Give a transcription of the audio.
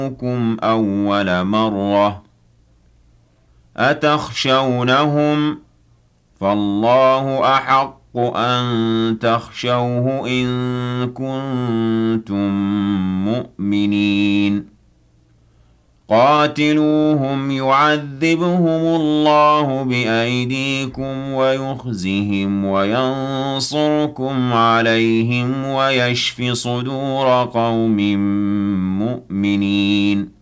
يُخْزِيكُمْ أَوَّلَ مَرَّةٍ أَتَخْشَوْنَهُمْ ۚ فَاللَّهُ أَحَقُّ أَن تَخْشَوْهُ إِن كُنتُم مُّؤْمِنِينَ قَاتِلُوهُمْ يُعَذِّبْهُمُ اللَّهُ بِأَيْدِيكُمْ وَيُخْزِهِمْ وَيَنصُرْكُمْ عَلَيْهِمْ وَيَشْفِ صُدُورَ قَوْمٍ مُّؤْمِنِينَ